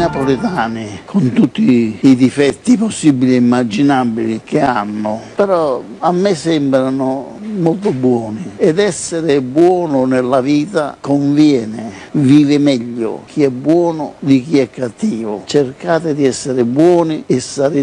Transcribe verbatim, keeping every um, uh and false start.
napoletani, con tutti i difetti possibili e immaginabili che hanno, però a me sembrano molto buoni, ed essere buono nella vita conviene, vive meglio chi è buono di chi è cattivo. Cercate di essere buoni e sarete